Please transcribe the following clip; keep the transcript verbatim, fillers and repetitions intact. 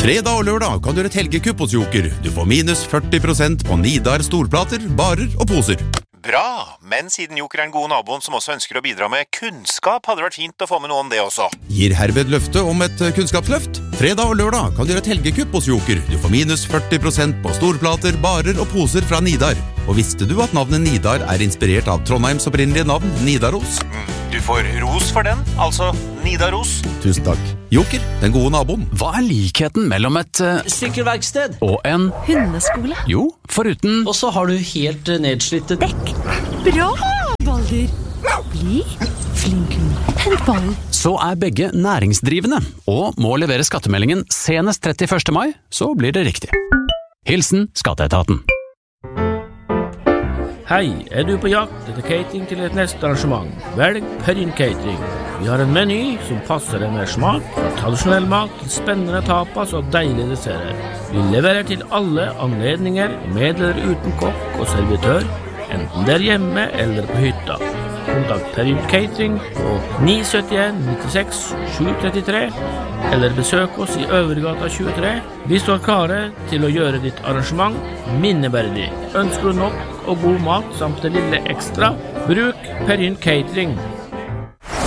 Fredag og lørdag kan du gjøre et helgekupp hos Joker. Du får minus førti prosent på Nidar storplater, barer og poser. Bra, men siden Joker er en god naboen som også ønsker å bidra med kunnskap, hadde det vært fint å få med noe om det også. Gir herved løfte om et kunnskapsløft. Fredag og lørdag kan du gjøre et helgekupp hos Joker. Du får minus førti prosent på storplater, barer og poser fra Nidar. Og visste du at navnet Nidar er inspirert av Trondheims opprinnelige navn, Nidaros? Mm, du får ros for den, altså Nidaros. Tusen takk. Joker, den gode naboen. Hva er likheten mellom et uh, Sykkelverksted og en hundeskole? Jo, foruten Og så har du helt uh, nedslitte Dekk. Bra! Balder. Bli flink. Hent ballen. Så er begge næringsdrivende og må levere skattemeldingen senest trettiførste mai, så blir det riktig. Hilsen Skatteetaten. Hei, er du på jakt etter catering til et neste arrangement? Velg Perrin Catering. Vi har en meny som passer en med smak, fra tradisjonell mat til spennende tapas og deilige desserter. Vi leverer til alle anledninger, med eller uten kokk og servitør, enten det er hjemme eller på hytta. Kontakt Perrin Catering på ni sytti en nittiseks sju trettitre, eller besøk oss i Øvergata tjuetre. Vi står klare til å gjøre ditt arrangement minneverdig. Ønsker du nok og god mat samt det lille ekstra? Bruk Perrin Catering.